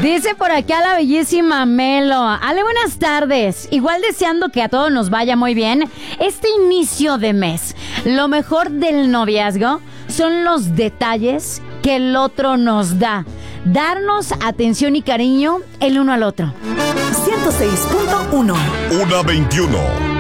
Dice por acá la bellísima Melo. Ale, buenas tardes. Igual deseando que a todos nos vaya muy bien este inicio de mes. Lo mejor del noviazgo son los detalles que el otro nos da. Darnos atención y cariño el uno al otro. 106.1. 1:21.